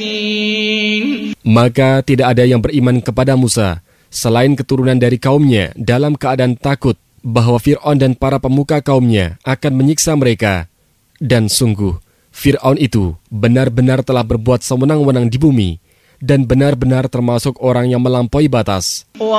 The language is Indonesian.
Maka tidak ada yang beriman kepada Musa selain keturunan dari kaumnya dalam keadaan takut bahwa Fir'aun dan para pemuka kaumnya akan menyiksa mereka. Dan sungguh, Fir'aun itu benar-benar telah berbuat sewenang-wenang di bumi dan benar-benar termasuk orang yang melampaui batas.